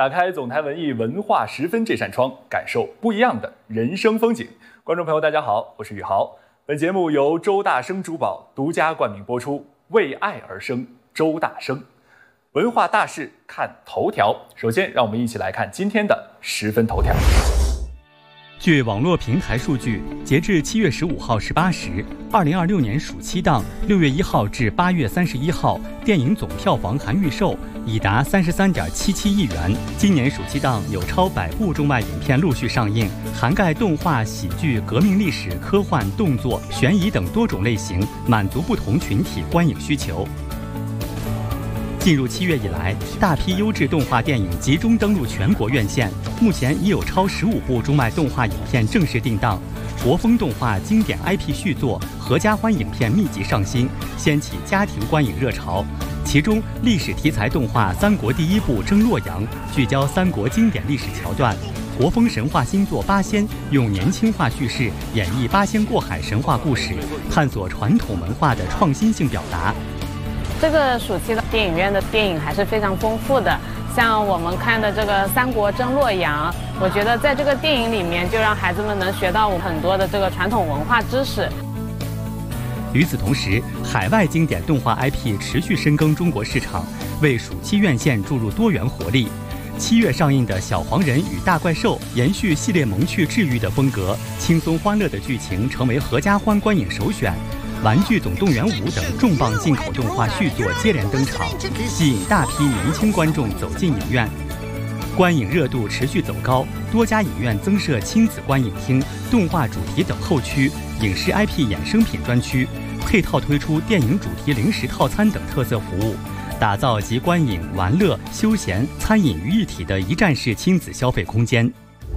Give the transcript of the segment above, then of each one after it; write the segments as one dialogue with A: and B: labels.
A: 打开总台文艺文化十分这扇窗，感受不一样的人生风景。观众朋友，大家好，我是宇豪。本节目由周大生珠宝独家冠名播出，为爱而生，周大生。文化大事看头条，首先让我们一起来看今天的十分头条。
B: 据网络平台数据，截至7月15号18时，2026年暑期档6月1号至8月31号，电影总票房含预售已达33.77亿元。今年暑期档有超100部中外影片陆续上映，涵盖动画、喜剧、革命历史、科幻、动作、悬疑等多种类型，满足不同群体观影需求。进入7月以来，大批优质动画电影集中登陆全国院线，目前已有超15部中外动画影片正式定档。国风动画经典 IP 续作、合家欢影片密集上新，掀起家庭观影热潮。其中，历史题材动画《三国第一部征洛阳》聚焦三国经典历史桥段；国风神话新作《八仙》用年轻化叙事演绎八仙过海神话故事，探索传统文化的创新性表达。
C: 这个暑期的电影院的电影还是非常丰富的，像我们看的这个《三国征洛阳》，我觉得在这个电影里面就让孩子们能学到很多的这个传统文化知识。
B: 与此同时，海外经典动画 IP 持续深耕中国市场，为暑期院线注入多元活力。7月上映的《小黄人与大怪兽》延续系列萌趣治愈的风格，轻松欢乐的剧情成为合家欢观影首选。《玩具总动员5》等重磅进口动画续作接连登场，吸引大批年轻观众走进影院。观影热度持续走高，多家影院增设亲子观影厅、动画主题等后区、影视 IP 衍生品专区，配套推出电影主题零食套餐等特色服务，打造集观影、玩乐、休闲、餐饮于一体的一站式亲子消费空间。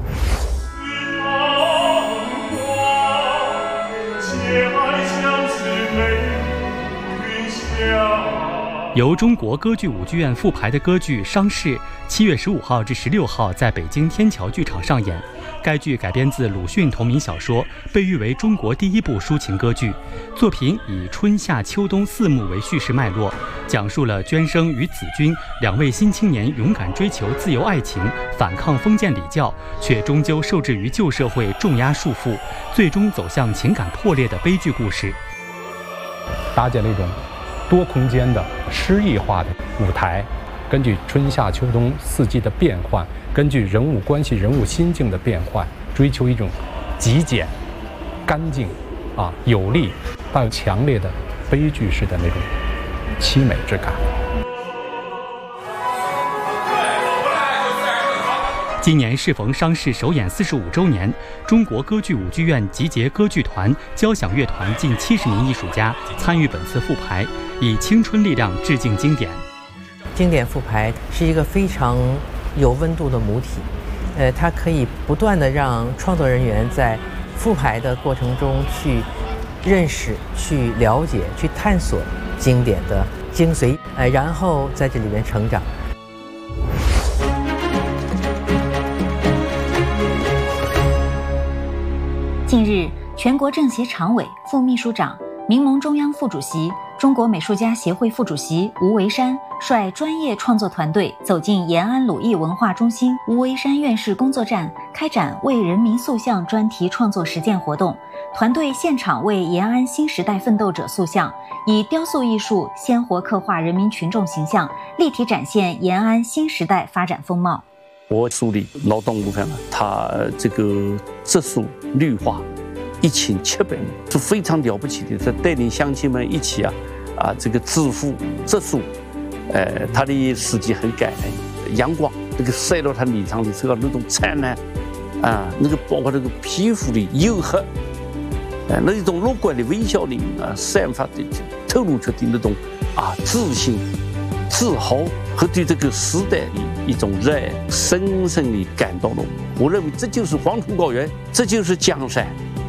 B: 由中国歌剧舞剧院复排的歌剧《伤逝》，7月15号至16号在北京天桥剧场上演。该剧改编自鲁迅同名小说，被誉为中国第一部抒情歌剧。作品以春夏秋冬4幕为叙事脉络，讲述了涓生与子君2位新青年勇敢追求自由爱情，反抗封建礼教，却终究受制于旧社会重压束缚，最终走向情感破裂的悲剧故事。
D: 搭建了一种多空间的诗意化的舞台，根据春夏秋冬4季的变换，根据人物关系、人物心境的变换，追求一种极简、干净、有力、带有强烈的悲剧式的那种凄美之感。
B: 今年适逢伤逝首演45周年，中国歌剧舞剧院集结歌剧团、交响乐团近70名艺术家参与本次复排，以青春力量致敬经典。
E: 经典复排是一个非常有温度的母体，它可以不断地让创作人员在复排的过程中去认识、去了解、去探索经典的精髓，然后在这里面成长。
F: 近日，全国政协常委、副秘书长、民盟中央副主席、中国美术家协会副主席吴为山率专业创作团队走进延安鲁艺文化中心吴为山院士工作站，开展为人民塑像专题创作实践活动。团队现场为延安新时代奋斗者塑像，以雕塑艺术鲜活刻画人民群众形象，立体展现延安新时代发展风貌。
G: 我梳理劳动部分了，它这个植树绿化1700亩是非常了不起的，在带领乡亲们一起这个致富植树，它的时机很感人，阳光这个晒到它脸上的时候那种灿烂那个包括这个皮肤的黝黑，那一种乐观的微笑里散发的透露出的那种自信、自豪和对这个时代的一种热爱，深深地感到了。我认为这就是黄土高原，这就是江山。